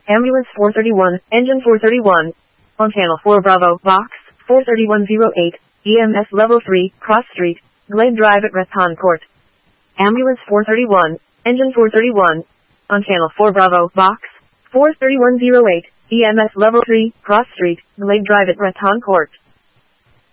Ambulance 431, Engine 431. On Channel 4 Bravo, Box 43108, EMS Level 3, Cross Street, Glade Drive at Raton Court. Ambulance 431, Engine 431. On Channel 4 Bravo, Box 43108, EMS Level 3, Cross Street, Glade Drive at Raton Court.